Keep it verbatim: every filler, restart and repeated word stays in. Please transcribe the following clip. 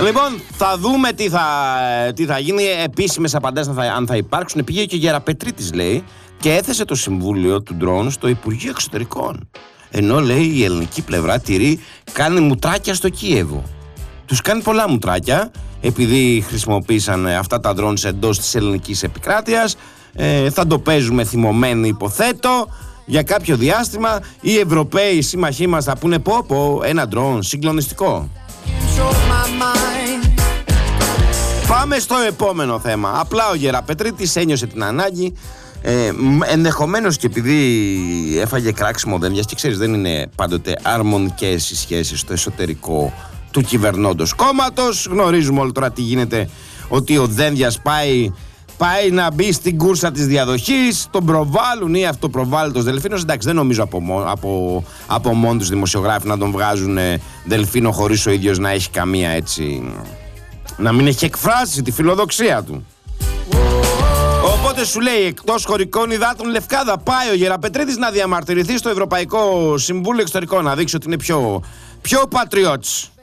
Λοιπόν, θα δούμε τι θα, τι θα γίνει. Επίσημες απαντές αν θα, αν θα υπάρξουν. Πήγε και ο Γεραπετρίτης, λέει, και έθεσε το Συμβούλιο του Ντρόουν στο Υπουργείο Εξωτερικών. Ενώ, λέει, η ελληνική πλευρά τηρεί, κάνει μουτράκια στο Κίεβο. Τους κάνει πολλά μουτράκια, επειδή χρησιμοποίησαν αυτά τα drones εντός της ελληνικής επικράτειας. Ε, θα το παίζουμε θυμωμένοι, υποθέτω, για κάποιο διάστημα. Οι Ευρωπαίοι σύμμαχοί μας θα πούνε πω πω, ένα drone συγκλονιστικό. Πάμε στο επόμενο θέμα. Απλά ο Γεραπετρίτης ένιωσε την ανάγκη, ε, ενδεχομένως και επειδή έφαγε κράξιμο δένδιας, και ξέρεις, δεν είναι πάντοτε αρμονικές οι σχέσεις στο εσωτερικό του κυβερνώντος κόμματος. Γνωρίζουμε όλοι τώρα τι γίνεται, ότι ο Δένδιας πάει, πάει να μπει στην κούρσα της διαδοχής, τον προβάλλουν ή αυτοπροβάλλητος Δελφίνος. Εντάξει, δεν νομίζω από, από, από μόνοι τους δημοσιογράφοι να τον βγάζουν Δελφίνο χωρίς ο ίδιος να έχει καμία, έτσι, να μην έχει εκφράσει τη φιλοδοξία του. Οπότε σου λέει, εκτός χωρικών υδάτων Λευκάδα πάει ο Γεραπετρίτης να διαμαρτυρηθεί στο Ευρωπαϊκό Συμβούλιο Εξωτερικών, να δείξει ότι είναι πιο, πιο πατριώτης.